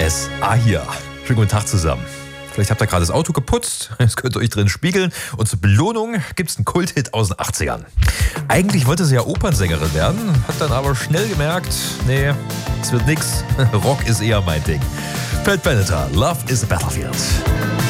Dennis Ahir. Schönen guten Tag zusammen. Vielleicht habt ihr gerade das Auto geputzt, das könnt ihr euch drin spiegeln. Und zur Belohnung gibt es einen Kulthit aus den 80ern. Eigentlich wollte sie ja Opernsängerin werden, hat dann aber schnell gemerkt, nee, es wird nix. Rock ist eher mein Ding. Pat Benatar, Love is a Battlefield.